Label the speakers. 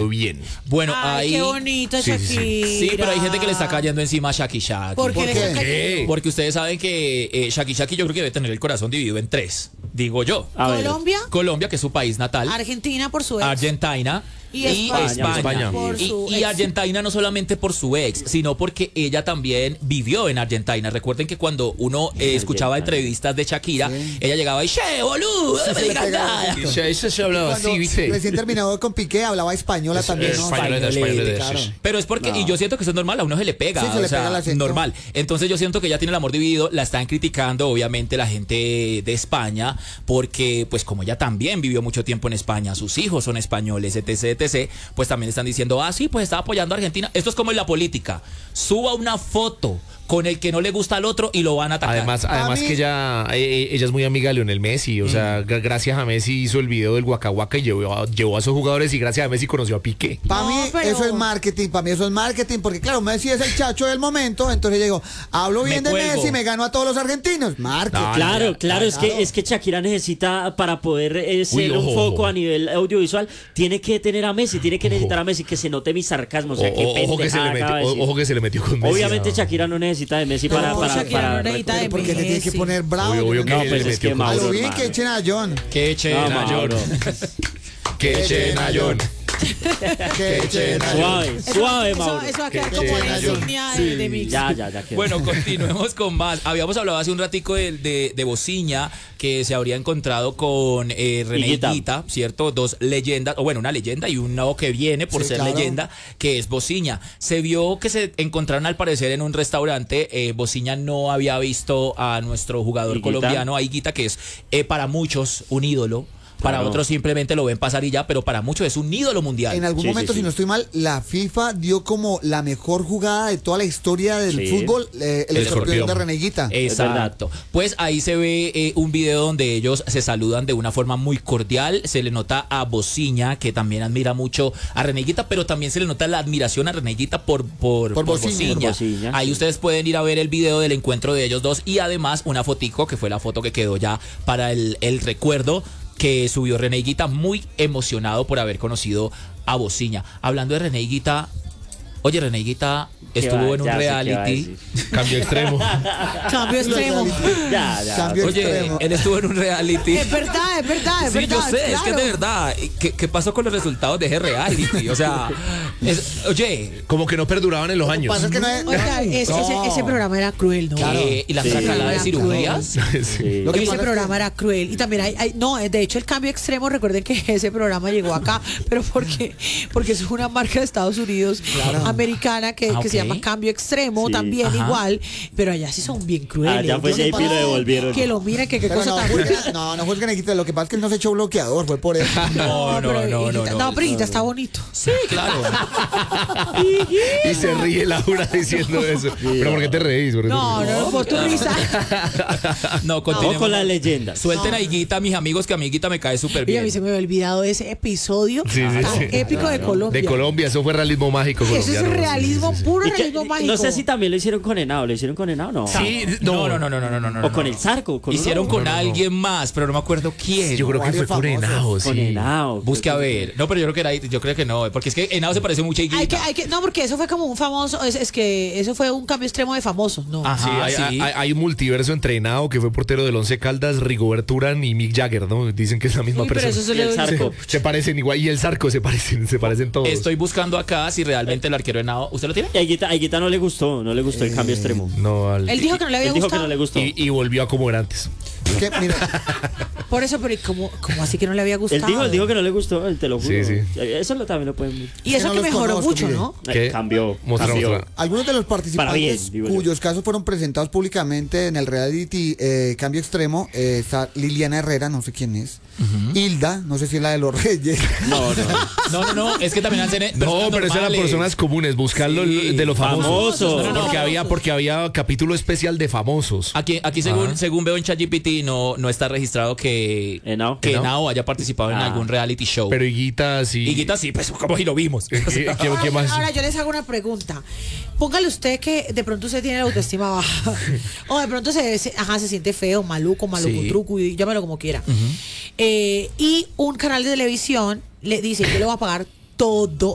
Speaker 1: todo bien.
Speaker 2: Bueno,
Speaker 3: Ay,
Speaker 2: ahí...
Speaker 3: qué bonito,
Speaker 1: Sí,
Speaker 3: Shakira.
Speaker 1: sí,
Speaker 2: Sí, pero hay gente que le está cayendo encima a Shaki Shaki.
Speaker 3: ¿Por qué le está
Speaker 1: ¿Qué?
Speaker 3: cayendo?
Speaker 2: Porque ustedes saben que Shaki Shaki yo creo que debe tener el corazón dividido en tres, digo yo.
Speaker 4: A ver.
Speaker 3: Colombia,
Speaker 2: Colombia, que es su país natal,
Speaker 3: Argentina por su ex.
Speaker 2: Argentina
Speaker 3: Y
Speaker 2: y
Speaker 3: España.
Speaker 1: España.
Speaker 3: Por su
Speaker 2: Y
Speaker 3: ex.
Speaker 2: Argentina no solamente por su ex, sino porque ella también vivió en Argentina. Recuerden que cuando uno escuchaba entrevistas de Shakira, ella llegaba y che, boludo, no me
Speaker 5: le
Speaker 2: digas
Speaker 5: pegaba.
Speaker 2: nada.
Speaker 1: Eso se hablaba
Speaker 5: Cuando
Speaker 1: así, ¿viste?
Speaker 5: recién terminado con Piqué, hablaba española también, ¿no?
Speaker 1: Españolete,
Speaker 5: Claro.
Speaker 2: Pero es porque,
Speaker 4: No.
Speaker 2: y yo siento que eso es normal, a uno se le pega,
Speaker 5: Sí, se le
Speaker 2: o sea,
Speaker 5: pega el acento.
Speaker 2: normal. Entonces yo siento que ella tiene el amor dividido, la están criticando obviamente la gente de España, porque pues como ella también vivió mucho tiempo en España, sus hijos son españoles, etc, etc, pues también están diciendo, ah, sí, pues está apoyando a Argentina. Esto es como en la política, suba una foto con el que no le gusta al otro y lo van a atacar.
Speaker 1: Además
Speaker 5: mí-
Speaker 1: que ella es muy amiga de Lionel Messi, o sea, gracias a Messi hizo el video del Waka Waka y llevó a esos jugadores y gracias a Messi conoció a Piqué.
Speaker 5: Para
Speaker 3: No,
Speaker 5: mí
Speaker 3: pero-
Speaker 5: eso es marketing, porque claro, Messi es el chacho del momento, entonces llegó, hablo bien de
Speaker 2: cuelgo.
Speaker 5: Messi, me gano a todos los argentinos. Marketing.
Speaker 1: No,
Speaker 4: Claro, claro,
Speaker 5: claro.
Speaker 4: es que Shakira necesita para poder ser
Speaker 1: Uy,
Speaker 4: un
Speaker 1: ojo,
Speaker 4: foco
Speaker 1: ojo.
Speaker 4: a nivel audiovisual, tiene que tener a Messi, tiene que necesitar a Messi, que se note mi sarcasmo, o sea, qué
Speaker 1: Ojo que se le
Speaker 4: pendejada acaba de
Speaker 1: metió,
Speaker 4: decir.
Speaker 1: ojo que se le metió con Messi.
Speaker 4: Obviamente
Speaker 1: No.
Speaker 4: Shakira no necesita de Messi para
Speaker 3: Shakira no necesita de
Speaker 5: Pero ¿por qué te tienes que
Speaker 3: Messi.
Speaker 5: poner bravo?
Speaker 1: Obvio que
Speaker 4: No,
Speaker 1: le
Speaker 4: pues es
Speaker 1: metió
Speaker 4: que
Speaker 1: con
Speaker 5: A
Speaker 4: Mauro,
Speaker 5: lo bien
Speaker 4: hermano.
Speaker 5: que echen a John.
Speaker 2: Qué
Speaker 4: No,
Speaker 2: chévere.
Speaker 4: Mauro.
Speaker 1: Que Chenayón.
Speaker 5: Que echen a John.
Speaker 4: Suave, suave, Mauro.
Speaker 3: Eso va a quedar
Speaker 5: Qué
Speaker 3: como
Speaker 5: chévere.
Speaker 3: insignia de mix.
Speaker 4: Ya quedó.
Speaker 2: Bueno, continuemos con más. Habíamos hablado hace un ratico de Bociña, que se habría encontrado con René
Speaker 4: Higuita.
Speaker 2: Higuita, ¿cierto? Dos leyendas, o bueno, una leyenda y un nuevo que viene por
Speaker 5: Sí,
Speaker 2: ser
Speaker 5: claro.
Speaker 2: leyenda, que es Bociña. Se vio que se encontraron al parecer en un restaurante. Bociña no había visto a nuestro jugador
Speaker 4: Higuita.
Speaker 2: colombiano, a Higuita, que es para muchos un ídolo. Para
Speaker 4: Claro.
Speaker 2: otros simplemente lo ven pasar y ya, pero para muchos es un ídolo mundial.
Speaker 5: En algún
Speaker 4: Sí,
Speaker 5: momento,
Speaker 4: sí, sí.
Speaker 5: si no estoy mal, la FIFA dio como la mejor jugada de toda la historia del
Speaker 4: Sí.
Speaker 5: fútbol, el escorpión de Reneguita.
Speaker 2: Exacto. Pues ahí se ve un video donde ellos se saludan de una forma muy cordial. Se le nota a Bociña, que también admira mucho a Reneguita, pero también se le nota la admiración a Reneguita por
Speaker 5: Bociña.
Speaker 2: Bociña.
Speaker 4: Por Bociña,
Speaker 2: Ahí
Speaker 4: sí.
Speaker 2: ustedes pueden ir a ver el video del encuentro de ellos dos y además una fotico, que fue la foto que quedó ya para el recuerdo, que subió René Higuita, muy emocionado por haber conocido a Bociña. Hablando de René Higuita, oye, René Higuita estuvo en un
Speaker 4: Ya sé qué va a
Speaker 2: reality.
Speaker 4: decir.
Speaker 1: Cambio extremo.
Speaker 3: Cambio extremo.
Speaker 4: Ya.
Speaker 5: Cambio
Speaker 2: Oye,
Speaker 5: extremo.
Speaker 2: él estuvo en un reality.
Speaker 3: Es verdad, es verdad, es
Speaker 2: Sí,
Speaker 3: verdad.
Speaker 2: yo sé, es que
Speaker 3: claro.
Speaker 2: de verdad. ¿Qué pasó con los resultados de ese reality? O sea, oye,
Speaker 1: Como que no perduraban en los
Speaker 5: Lo que
Speaker 1: años.
Speaker 5: pasa es que no es-
Speaker 3: Oiga, ese programa era cruel, ¿no?
Speaker 5: Claro.
Speaker 2: y la
Speaker 4: Sí.
Speaker 2: sacada de
Speaker 3: Era
Speaker 2: cirugías.
Speaker 4: Sí.
Speaker 5: Lo que
Speaker 3: Ese
Speaker 5: pasa es
Speaker 3: programa
Speaker 5: que-
Speaker 3: era cruel. Y también no, de hecho el cambio extremo, recuerden que ese programa llegó acá, pero porque es una marca de Estados Unidos americana que
Speaker 2: Ah,
Speaker 3: se
Speaker 2: ok.
Speaker 3: llama Cambio Extremo,
Speaker 4: Sí.
Speaker 3: también
Speaker 2: Ajá.
Speaker 3: igual, pero allá sí son bien crueles.
Speaker 4: Allá fue
Speaker 3: Yo no
Speaker 4: JP y lo
Speaker 3: sé,
Speaker 4: devolvieron.
Speaker 3: Que lo miren, que qué
Speaker 5: Pero
Speaker 3: cosa
Speaker 5: no,
Speaker 3: tan
Speaker 5: no juzguen a Higuita, lo que pasa es que él no se echó bloqueador, fue por eso.
Speaker 2: No,
Speaker 3: pero Higuita está bonito.
Speaker 2: Sí, claro.
Speaker 1: Y se ríe Laura diciendo eso. Pero ¿por qué te reís? ¿Por qué te
Speaker 3: No,
Speaker 1: reís?
Speaker 3: no, por tu risa.
Speaker 2: No,
Speaker 4: Vamos
Speaker 2: continuemos.
Speaker 4: con la leyenda.
Speaker 2: Suelten a Higuita, mis amigos, que a mi Higuita me cae súper
Speaker 3: Y a mí
Speaker 2: bien.
Speaker 3: se me había olvidado ese episodio
Speaker 1: Sí, sí,
Speaker 3: tan
Speaker 1: sí.
Speaker 3: épico de Colombia.
Speaker 1: De Colombia, eso fue realismo mágico
Speaker 3: Eso es
Speaker 1: colombiano.
Speaker 3: realismo,
Speaker 1: Sí, sí, sí.
Speaker 3: puro
Speaker 4: Y que-
Speaker 3: realismo mágico.
Speaker 4: no sé si también lo hicieron con Henao. ¿Lo hicieron con Henao? No.
Speaker 1: Sí,
Speaker 2: No.
Speaker 4: O con el Zarco. Con
Speaker 2: Hicieron
Speaker 4: uno-
Speaker 2: con
Speaker 1: no, no.
Speaker 2: alguien más, pero no me acuerdo quién.
Speaker 1: Yo creo que fue
Speaker 5: varios
Speaker 1: con
Speaker 5: famosos.
Speaker 1: Henao,
Speaker 4: Con
Speaker 1: sí.
Speaker 4: Henao.
Speaker 2: Busque a ver. No, pero yo creo que yo creo que no, porque es que Henao se parece mucho a Higuita.
Speaker 3: no, porque eso fue como un famoso, es que eso fue un cambio extremo de famosos, ¿no?
Speaker 2: Ajá.
Speaker 1: Sí, hay,
Speaker 2: sí.
Speaker 1: hay un multiverso entrenado que fue portero del Once Caldas, Rigoberto Urán y Mick Jagger, ¿no? Dicen que es la misma
Speaker 3: Uy, pero
Speaker 1: persona.
Speaker 3: eso se
Speaker 4: Y el
Speaker 3: le
Speaker 4: Zarco.
Speaker 1: Se parecen igual. Y el Zarco se parecen todos.
Speaker 2: Estoy buscando acá si realmente el arquero Henao. ¿Usted lo tiene?
Speaker 4: Y a Higuita no le gustó el cambio extremo.
Speaker 1: No, vale.
Speaker 3: Él dijo que no le había
Speaker 4: Él dijo que
Speaker 3: gustado.
Speaker 4: no le gustó.
Speaker 1: Y volvió a como era antes.
Speaker 5: Es que, mira,
Speaker 3: Por eso, pero ¿cómo así que no le había gustado?
Speaker 4: Él dijo que no le gustó, te lo juro.
Speaker 1: Sí, sí.
Speaker 4: Eso también lo pueden.
Speaker 3: Y eso
Speaker 5: no
Speaker 3: que
Speaker 5: los
Speaker 3: mejoró
Speaker 5: conozco,
Speaker 3: mucho,
Speaker 5: mire.
Speaker 3: ¿no?
Speaker 1: ¿Qué?
Speaker 4: Cambió.
Speaker 1: Mostra.
Speaker 5: algunos de los
Speaker 4: Para
Speaker 5: participantes
Speaker 4: bien, digo yo.
Speaker 5: cuyos casos fueron presentados públicamente en el reality Cambio Extremo, está Liliana Herrera, no sé quién es. Hilda, no sé si es la de los Reyes.
Speaker 2: No, es que también hacen
Speaker 1: No, pero esas eran personas comunes, buscarlo
Speaker 2: Sí,
Speaker 1: de los famosos.
Speaker 4: famosos.
Speaker 1: Porque había capítulo especial de famosos.
Speaker 2: Aquí según veo en ChatGPT no está registrado que
Speaker 4: Henao.
Speaker 2: Henao haya participado en
Speaker 4: Ah.
Speaker 2: algún reality show.
Speaker 1: Pero Higuita sí.
Speaker 2: Higuita sí, pues como si lo vimos.
Speaker 1: ¿Qué más?
Speaker 3: Ahora yo les hago una pregunta. Póngale usted que de pronto usted tiene la autoestima baja. O de pronto se siente feo, maluco,
Speaker 2: Sí.
Speaker 3: truco, y llámalo como quiera. Y un canal de televisión le dice, yo le voy a pagar todo